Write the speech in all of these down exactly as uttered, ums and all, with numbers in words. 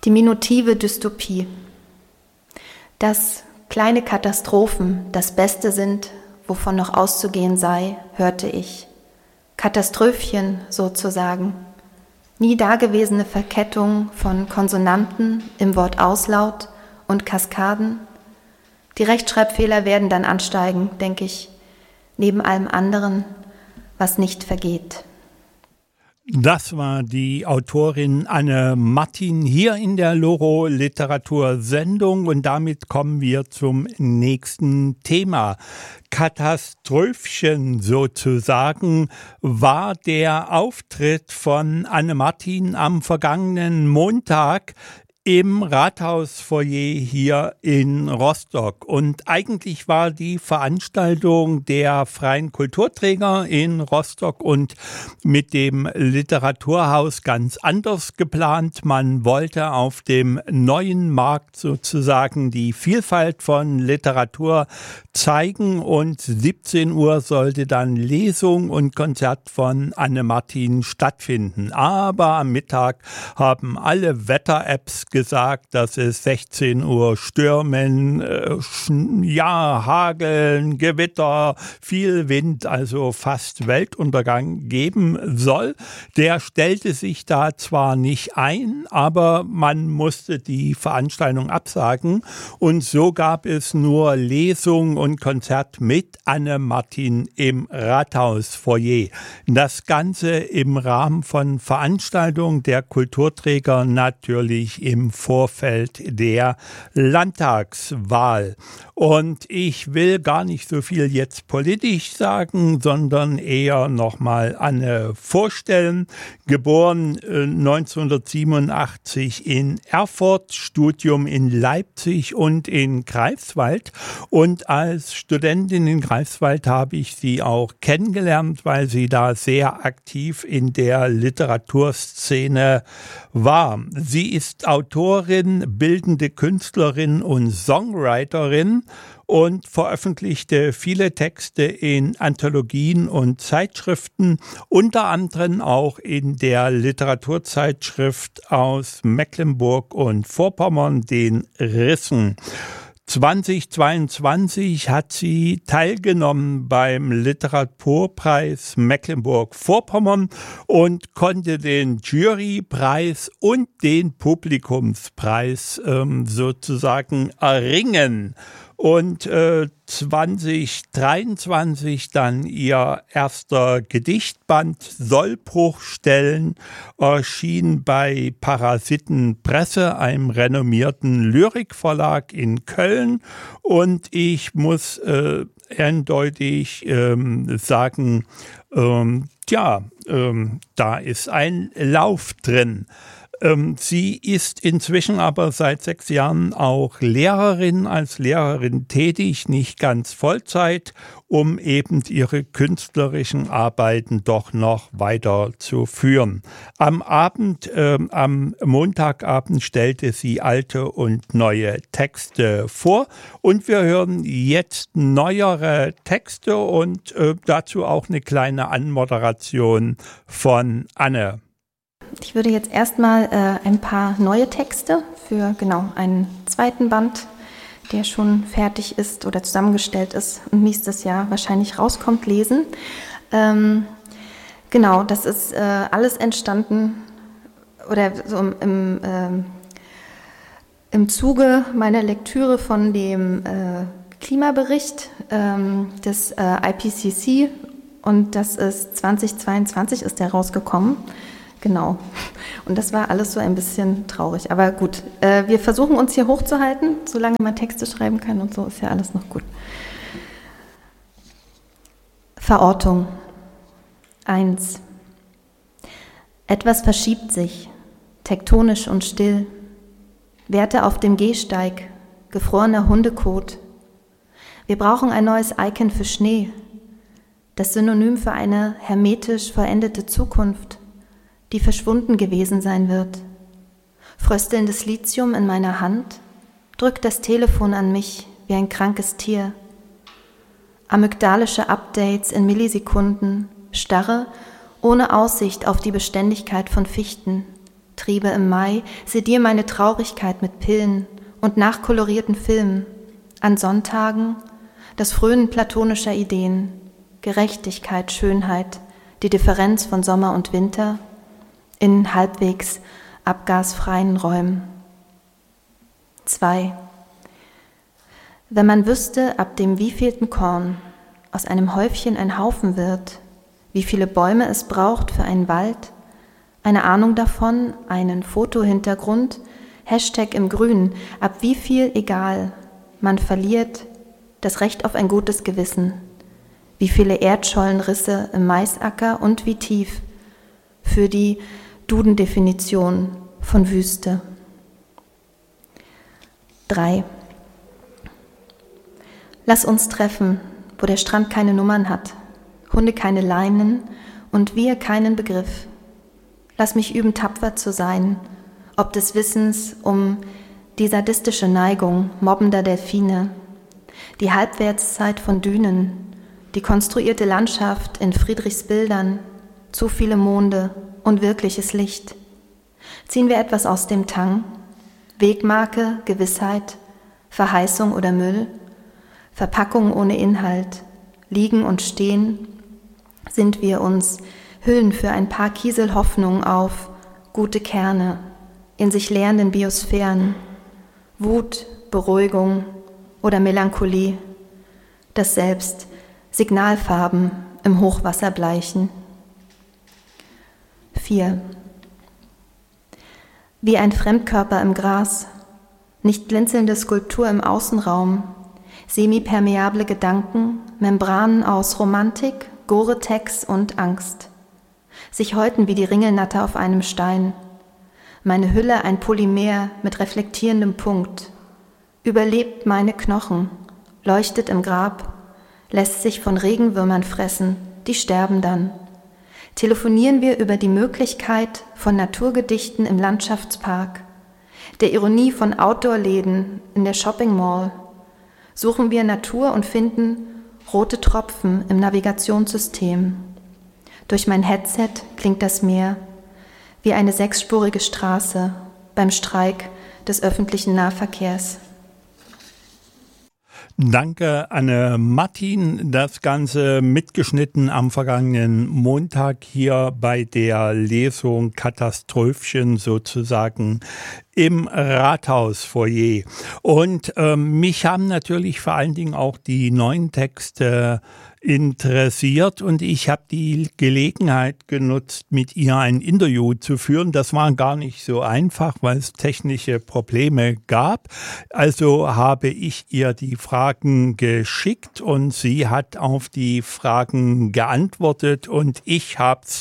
Diminutive Dystopie. Dass kleine Katastrophen das Beste sind, wovon noch auszugehen sei, hörte ich. Katastrophchen sozusagen. Nie dagewesene Verkettung von Konsonanten im Wort Auslaut und Kaskaden. Die Rechtschreibfehler werden dann ansteigen, denke ich, neben allem anderen, was nicht vergeht. Das war die Autorin Anne Martin hier in der Loro Literatursendung und damit kommen wir zum nächsten Thema. Katastrophchen sozusagen war der Auftritt von Anne Martin am vergangenen Montag im Rathausfoyer hier in Rostock. Und eigentlich war die Veranstaltung der Freien Kulturträger in Rostock und mit dem Literaturhaus ganz anders geplant. Man wollte auf dem neuen Markt sozusagen die Vielfalt von Literatur zeigen und siebzehn Uhr sollte dann Lesung und Konzert von Anne Martin stattfinden. Aber am Mittag haben alle Wetter-Apps gesagt, dass es sechzehn Uhr Stürmen, äh, ja, Hageln, Gewitter, viel Wind, also fast Weltuntergang geben soll. Der stellte sich da zwar nicht ein, aber man musste die Veranstaltung absagen und so gab es nur Lesung und Konzert mit Anne Martin im Rathausfoyer. Das Ganze im Rahmen von Veranstaltungen der Kulturträger natürlich im Vorfeld der Landtagswahl. Und ich will gar nicht so viel jetzt politisch sagen, sondern eher nochmal Anne vorstellen. Geboren äh, neunzehnhundertsiebenundachtzig in Erfurt, Studium in Leipzig und in Greifswald. Und als Studentin in Greifswald habe ich sie auch kennengelernt, weil sie da sehr aktiv in der Literaturszene war. Sie ist Autorin, bildende Künstlerin und Songwriterin und veröffentlichte viele Texte in Anthologien und Zeitschriften, unter anderem auch in der Literaturzeitschrift aus Mecklenburg und Vorpommern, den Rissen. zweitausendzweiundzwanzig hat sie teilgenommen beim Literaturpreis Mecklenburg-Vorpommern und konnte den Jurypreis und den Publikumspreis ähm, sozusagen erringen. Und äh, zweitausenddreiundzwanzig dann ihr erster Gedichtband Sollbruchstellen erschien bei Parasiten Presse, einem renommierten Lyrikverlag in Köln. Und ich muss äh, eindeutig ähm, sagen, ähm, ja, ähm, da ist ein Lauf drin. Sie ist inzwischen aber seit sechs Jahren auch Lehrerin, als Lehrerin tätig, nicht ganz Vollzeit, um eben ihre künstlerischen Arbeiten doch noch weiterzuführen. Am Abend, äh, am Montagabend stellte sie alte und neue Texte vor und wir hören jetzt neuere Texte und äh, dazu auch eine kleine Anmoderation von Anne. Ich würde jetzt erstmal äh, ein paar neue Texte für genau einen zweiten Band, der schon fertig ist oder zusammengestellt ist und nächstes Jahr wahrscheinlich rauskommt, lesen. Ähm, genau, das ist äh, alles entstanden oder so im, im, äh, im Zuge meiner Lektüre von dem äh, Klimabericht ähm, des äh, I P C C und das ist zweitausendzweiundzwanzig ist der rausgekommen. Genau. Und das war alles so ein bisschen traurig. Aber gut, äh, wir versuchen uns hier hochzuhalten, solange man Texte schreiben kann und so ist ja alles noch gut. Verortung. eins. Etwas verschiebt sich, tektonisch und still. Werte auf dem Gehsteig, gefrorener Hundekot. Wir brauchen ein neues Icon für Schnee, das Synonym für eine hermetisch vollendete Zukunft, die verschwunden gewesen sein wird. Fröstelndes Lithium in meiner Hand drückt das Telefon an mich wie ein krankes Tier. Amygdalische Updates in Millisekunden, Starre ohne Aussicht auf die Beständigkeit von Fichten, Triebe im Mai, sedier meine Traurigkeit mit Pillen und nachkolorierten Filmen. An Sonntagen das Frönen platonischer Ideen, Gerechtigkeit, Schönheit, die Differenz von Sommer und Winter in halbwegs abgasfreien Räumen. zwei. Wenn man wüsste, ab dem wievielten Korn aus einem Häufchen ein Haufen wird, wie viele Bäume es braucht für einen Wald, eine Ahnung davon, einen Fotohintergrund, Hashtag im Grün, ab wie viel egal, man verliert das Recht auf ein gutes Gewissen, wie viele Erdschollenrisse im Maisacker und wie tief für die Duden-Definition von Wüste. drei. Lass uns treffen, wo der Strand keine Nummern hat, Hunde keine Leinen und wir keinen Begriff. Lass mich üben, tapfer zu sein, ob des Wissens um die sadistische Neigung mobbender Delfine, die Halbwertszeit von Dünen, die konstruierte Landschaft in Friedrichs Bildern, zu viele Monde und wirkliches Licht. Ziehen wir etwas aus dem Tang? Wegmarke, Gewissheit, Verheißung oder Müll? Verpackung ohne Inhalt, liegen und stehen, sind wir uns Hüllen für ein paar Kiesel Hoffnung auf gute Kerne, in sich leerenden Biosphären, Wut, Beruhigung oder Melancholie, das Selbst, Signalfarben im Hochwasser bleichen. vier. Wie ein Fremdkörper im Gras, nicht blinzelnde Skulptur im Außenraum, semipermeable Gedanken, Membranen aus Romantik, Gore-Tex und Angst. Sich häuten wie die Ringelnatter auf einem Stein. Meine Hülle ein Polymer mit reflektierendem Punkt. Überlebt meine Knochen, leuchtet im Grab, lässt sich von Regenwürmern fressen, die sterben dann. Telefonieren wir über die Möglichkeit von Naturgedichten im Landschaftspark, der Ironie von Outdoor-Läden in der Shopping Mall. Suchen wir Natur und finden rote Tropfen im Navigationssystem. Durch mein Headset klingt das Meer wie eine sechsspurige Straße beim Streik des öffentlichen Nahverkehrs. Danke, Anne Martin. Das Ganze mitgeschnitten am vergangenen Montag hier bei der Lesung Katastrophchen sozusagen im Rathausfoyer. Und ähm, mich haben natürlich vor allen Dingen auch die neuen Texte interessiert und ich habe die Gelegenheit genutzt, mit ihr ein Interview zu führen. Das war gar nicht so einfach, weil es technische Probleme gab. Also habe ich ihr die Fragen geschickt und sie hat auf die Fragen geantwortet und ich habe es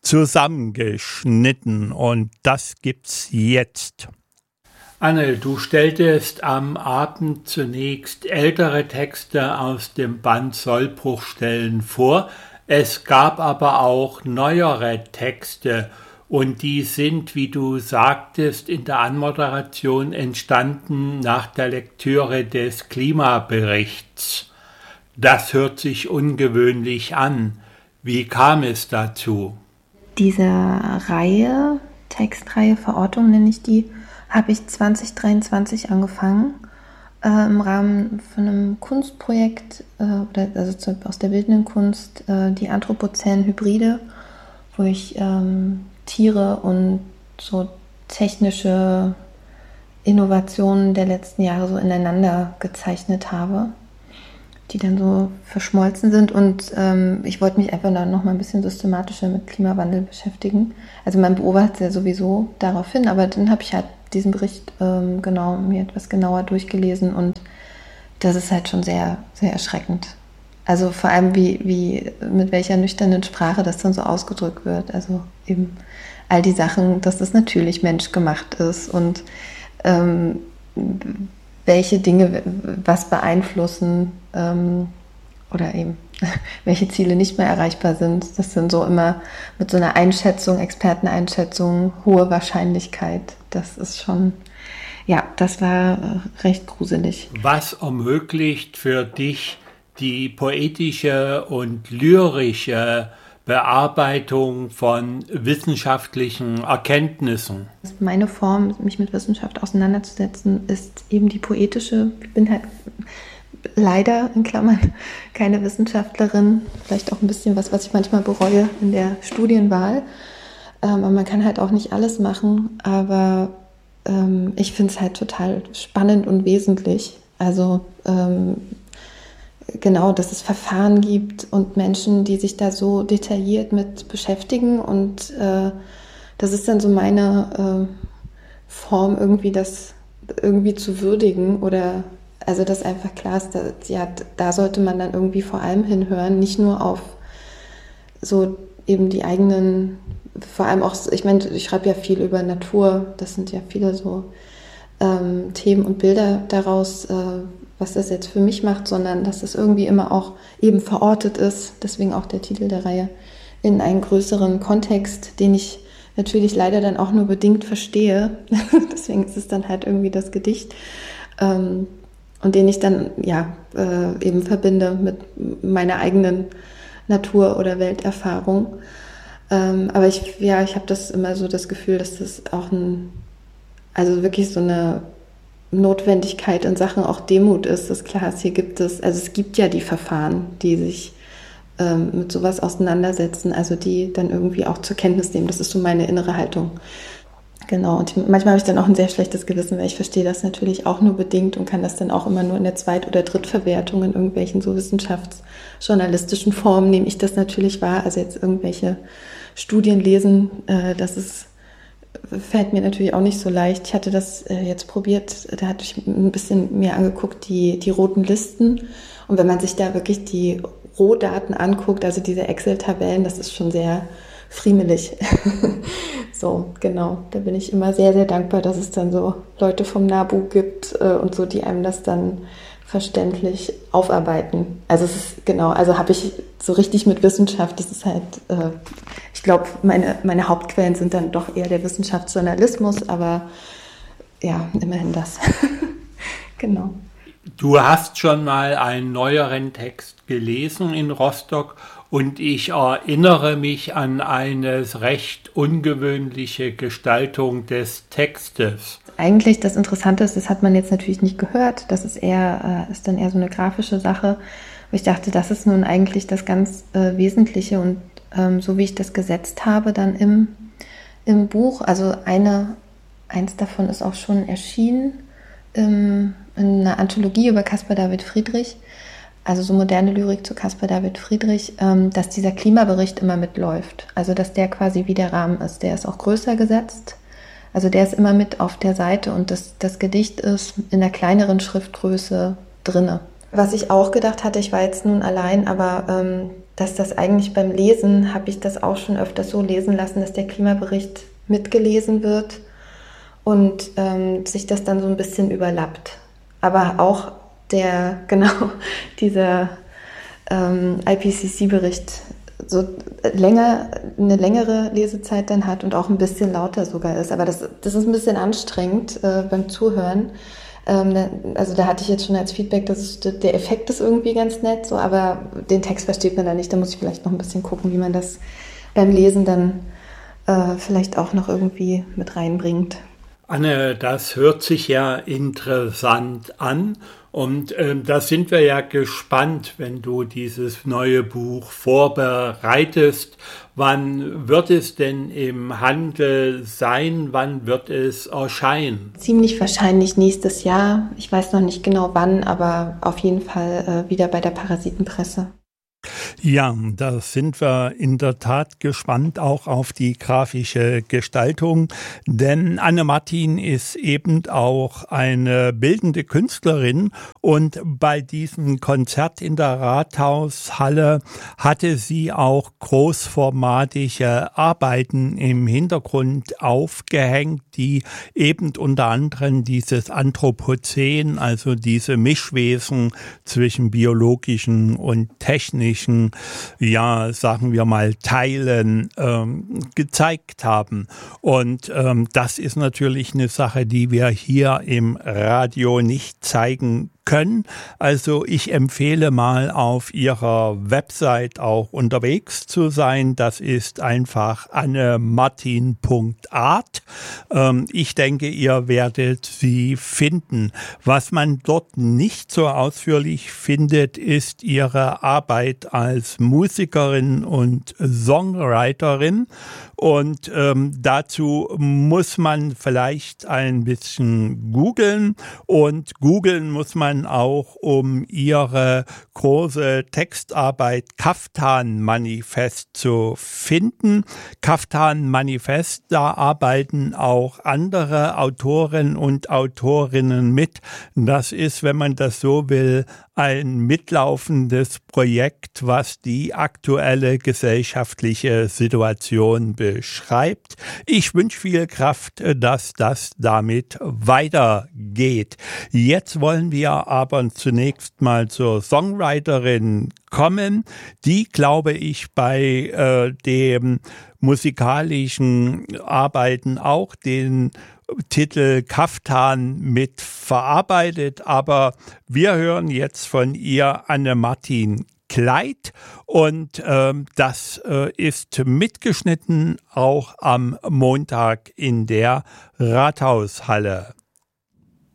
zusammengeschnitten und das gibt's jetzt. Anne, du stelltest am Abend zunächst ältere Texte aus dem Band Sollbruchstellen vor. Es gab aber auch neuere Texte und die sind, wie du sagtest, in der Anmoderation entstanden nach der Lektüre des Klimaberichts. Das hört sich ungewöhnlich an. Wie kam es dazu? Diese Reihe, Textreihe, Verortung nenne ich die, habe ich zwanzig dreiundzwanzig angefangen, äh, im Rahmen von einem Kunstprojekt, äh, oder, also zu, aus der bildenden Kunst, äh, die anthropozänen Hybride, wo ich ähm, Tiere und so technische Innovationen der letzten Jahre so ineinander gezeichnet habe, die dann so verschmolzen sind. Und ähm, ich wollte mich einfach dann noch mal ein bisschen systematischer mit Klimawandel beschäftigen. Also man beobachtet ja sowieso darauf hin, aber dann habe ich halt diesen Bericht ähm, genau mir etwas genauer durchgelesen und das ist halt schon sehr, sehr erschreckend. Also vor allem wie, wie mit welcher nüchternen Sprache das dann so ausgedrückt wird. Also eben all die Sachen, dass das natürlich menschgemacht ist und ähm, welche Dinge was beeinflussen ähm, oder eben welche Ziele nicht mehr erreichbar sind. Das sind so immer mit so einer Einschätzung, Experteneinschätzung, hohe Wahrscheinlichkeit. Das ist schon, ja, das war recht gruselig. Was ermöglicht für dich die poetische und lyrische Bearbeitung von wissenschaftlichen Erkenntnissen? Meine Form, mich mit Wissenschaft auseinanderzusetzen, ist eben die poetische. Ich bin halt leider, in Klammern, keine Wissenschaftlerin. Vielleicht auch ein bisschen was, was ich manchmal bereue in der Studienwahl. Ähm, aber man kann halt auch nicht alles machen. Aber ähm, ich finde es halt total spannend und wesentlich. Also ähm, genau, dass es Verfahren gibt und Menschen, die sich da so detailliert mit beschäftigen. Und äh, das ist dann so meine äh, Form, irgendwie das irgendwie zu würdigen oder also dass einfach klar ist, dass, ja, da sollte man dann irgendwie vor allem hinhören, nicht nur auf so eben die eigenen, vor allem auch, ich meine, ich schreibe ja viel über Natur, das sind ja viele so ähm, Themen und Bilder daraus, äh, was das jetzt für mich macht, sondern dass es irgendwie immer auch eben verortet ist, deswegen auch der Titel der Reihe, in einen größeren Kontext, den ich natürlich leider dann auch nur bedingt verstehe. Deswegen ist es dann halt irgendwie das Gedicht. Ähm, und den ich dann ja äh, eben verbinde mit meiner eigenen Natur- oder Welterfahrung. Ähm, aber ich, ja, ich habe das immer so das Gefühl, dass das auch ein, also wirklich so eine Notwendigkeit in Sachen auch Demut ist. Das klar ist, hier gibt es, also es gibt ja die Verfahren, die sich ähm, mit sowas auseinandersetzen, also die dann irgendwie auch zur Kenntnis nehmen. Das ist so meine innere Haltung. Genau, und manchmal habe ich dann auch ein sehr schlechtes Gewissen, weil ich verstehe das natürlich auch nur bedingt und kann das dann auch immer nur in der Zweit- oder Drittverwertung in irgendwelchen so wissenschaftsjournalistischen Formen nehme ich das natürlich wahr. Also jetzt irgendwelche Studien lesen, äh, das ist, fällt mir natürlich auch nicht so leicht. Ich hatte das äh, jetzt probiert, da hatte ich ein bisschen mir angeguckt, die, die roten Listen. Und wenn man sich da wirklich die Rohdaten anguckt, also diese Excel-Tabellen, das ist schon sehr friemelig. So, genau. Da bin ich immer sehr, sehr dankbar, dass es dann so Leute vom NABU gibt äh, und so, die einem das dann verständlich aufarbeiten. Also es ist, genau, also habe ich so richtig mit Wissenschaft, das ist halt, äh, ich glaube, meine, meine Hauptquellen sind dann doch eher der Wissenschaftsjournalismus, aber ja, immerhin das. Genau. Du hast schon mal einen neueren Text gelesen in Rostock und ich erinnere mich an eine recht ungewöhnliche Gestaltung des Textes. Eigentlich das Interessante ist, das hat man jetzt natürlich nicht gehört, das ist eher, äh, ist dann eher so eine grafische Sache. Ich dachte, das ist nun eigentlich das ganz äh, Wesentliche und ähm, so wie ich das gesetzt habe dann im, im Buch, also eine, eins davon ist auch schon erschienen im, in einer Anthologie über Caspar David Friedrich, also so moderne Lyrik zu Caspar David Friedrich, ähm, dass dieser Klimabericht immer mitläuft, also dass der quasi wie der Rahmen ist, der ist auch größer gesetzt. Also der ist immer mit auf der Seite und das, das Gedicht ist in der kleineren Schriftgröße drinne. Was ich auch gedacht hatte, ich war jetzt nun allein, aber ähm, dass das eigentlich beim Lesen, habe ich das auch schon öfters so lesen lassen, dass der Klimabericht mitgelesen wird und ähm, sich das dann so ein bisschen überlappt. Aber auch der, genau, dieser ähm, I P C C-Bericht so länger, eine längere Lesezeit dann hat und auch ein bisschen lauter sogar ist. Aber das, das ist ein bisschen anstrengend äh, beim Zuhören. Ähm, da, also da hatte ich jetzt schon als Feedback, dass es, der Effekt ist irgendwie ganz nett, so, aber den Text versteht man da nicht. Da muss ich vielleicht noch ein bisschen gucken, wie man das beim Lesen dann äh, vielleicht auch noch irgendwie mit reinbringt. Anne, das hört sich ja interessant an und ähm, da sind wir ja gespannt, wenn du dieses neue Buch vorbereitest. Wann wird es denn im Handel sein? Wann wird es erscheinen? Ziemlich wahrscheinlich nächstes Jahr. Ich weiß noch nicht genau wann, aber auf jeden Fall äh, wieder bei der Parasitenpresse. Ja, da sind wir in der Tat gespannt auch auf die grafische Gestaltung, denn Anne Martin ist eben auch eine bildende Künstlerin und bei diesem Konzert in der Rathaushalle hatte sie auch großformatige Arbeiten im Hintergrund aufgehängt, die eben unter anderem dieses Anthropozän, also diese Mischwesen zwischen biologischen und technischen, ja, sagen wir mal, Teilen ähm, gezeigt haben. Und ähm, das ist natürlich eine Sache, die wir hier im Radio nicht zeigen können. Also ich empfehle mal auf ihrer Website auch unterwegs zu sein. Das ist einfach annemartin punkt art. Ähm, ich denke, ihr werdet sie finden. Was man dort nicht so ausführlich findet, ist ihre Arbeit als Musikerin und Songwriterin. Und ähm, dazu muss man vielleicht ein bisschen googeln. Und googeln muss man auch, um ihre große Textarbeit Kaftan-Manifest zu finden. Kaftan-Manifest, da arbeiten auch andere Autoren und Autorinnen mit. Das ist, wenn man das so will, ein mitlaufendes Projekt, was die aktuelle gesellschaftliche Situation beschreibt. Ich wünsche viel Kraft, dass das damit weitergeht. Jetzt wollen wir aber zunächst mal zur Songwriterin kommen, die, glaube ich, bei äh, dem musikalischen Arbeiten auch den Titel Kaftan mit verarbeitet, aber wir hören jetzt von ihr Annemartin Kleid und ähm, das äh, ist mitgeschnitten auch am Montag in der Rathaushalle.